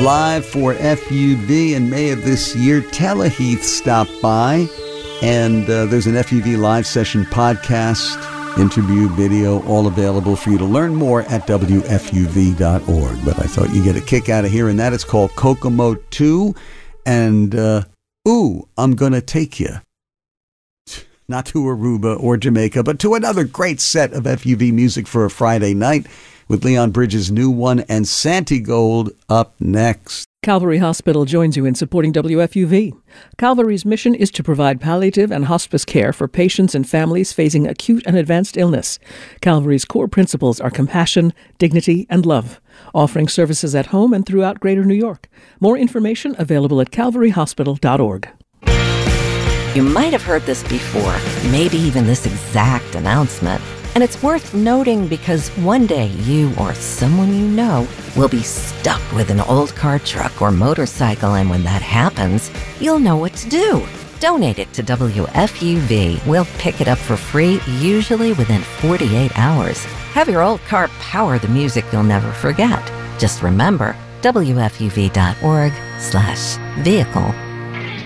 live for FUV in May of this year. Teleheath stopped by, and there's an FUV live session podcast, interview, video, all available for you to learn more at WFUV.org. But I thought you'd get a kick out of hearing that. It's called Kokomo 2, and Ooh, I'm Gonna Take You. Not to Aruba or Jamaica, but to another great set of FUV music for a Friday night, with Leon Bridges' new one and Santigold up next. Calvary Hospital joins you in supporting WFUV. Calvary's mission is to provide palliative and hospice care for patients and families facing acute and advanced illness. Calvary's core principles are compassion, dignity, and love, offering services at home and throughout Greater New York. More information available at calvaryhospital.org. You might have heard this before, maybe even this exact announcement. And it's worth noting because one day you or someone you know will be stuck with an old car, truck, or motorcycle, and when that happens, you'll know what to do. Donate it to WFUV. We'll pick it up for free, usually within 48 hours. Have your old car power the music you'll never forget. Just remember, WFUV.org/vehicle.